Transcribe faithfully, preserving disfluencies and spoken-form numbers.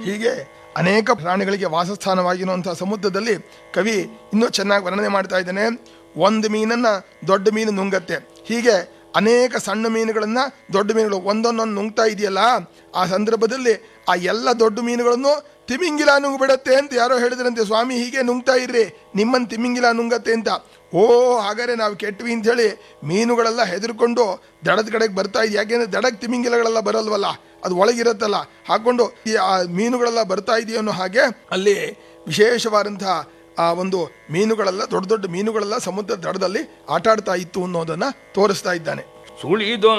ಹೀಗೆ ಅನೇಕ ಪ್ರಾಣಿಗಳಿಗೆ ವಾಸಸ್ಥಾನವಾಗಿರುವಂತಹ ಸಮುದ್ರದಲ್ಲಿ ಕವಿ ಇನ್ನೂ ಚೆನ್ನಾಗಿ ವರ್ಣನೆ ಮಾಡ್ತಾ ಇದ್ದಾನೆ. ಒಂದು ಮೀನನ್ನ ದೊಡ್ಡ ಮೀನು ನುಂಗತ್ತೆ, ಹೀಗೆ ಅನೇಕ ಸಣ್ಣ ಮೀನುಗಳನ್ನ ದೊಡ್ಡ ಮೀನುಗಳು ಒಂದೊಂದೊಂದು ನುಂಗ್ತಾ ಇದೆಯಲ್ಲ, ಆ ಸಂದರ್ಭದಲ್ಲಿ ಆ ಎಲ್ಲ ದೊಡ್ಡ ಮೀನುಗಳನ್ನು ತಿಮಿಂಗಿಲ ನುಂಗ್ಬಿಡತ್ತೆ ಅಂತ ಯಾರೋ ಹೇಳಿದ್ರಂತೆ. ಸ್ವಾಮಿ ಹೀಗೆ ನುಂಗ್ತಾ ಇರ್ರಿ, ನಿಮ್ಮನ್ನು ತಿಮಿಂಗಿಲ ನುಂಗತ್ತೆ ಅಂತ. ಓ ಹಾಗಾದ್ರೆ ನಾವು ಕೆಟ್ವಿ ಅಂತ ಹೇಳಿ ಮೀನುಗಳೆಲ್ಲ ಹೆದರ್ಕೊಂಡು ದಡದ ಕಡೆಗೆ ಬರ್ತಾ ಇದೆ. ಯಾಕೆಂದ್ರೆ ದಡಕ್ಕೆ ತಿಮಿಂಗಿಲಗಳೆಲ್ಲ ಬರಲ್ವಲ್ಲ, ಅದು ಒಳಗಿರತ್ತಲ್ಲ, ಹಾಕೊಂಡು ಈ ಆ ಮೀನುಗಳೆಲ್ಲ ಬರ್ತಾ ಇದೆಯೋ ಅನ್ನೋ ಹಾಗೆ ಅಲ್ಲಿ ವಿಶೇಷವಾದಂತಹ ಆ ಒಂದು ಮೀನುಗಳೆಲ್ಲ ದೊಡ್ಡ ದೊಡ್ಡ ಮೀನುಗಳೆಲ್ಲ ಸಮುದ್ರ ದಡದಲ್ಲಿ ಆಟ ಆಡ್ತಾ ಇತ್ತು ಅನ್ನೋದನ್ನ ತೋರಿಸ್ತಾ ಇದ್ದಾನೆ. ಸುಳಿದೊ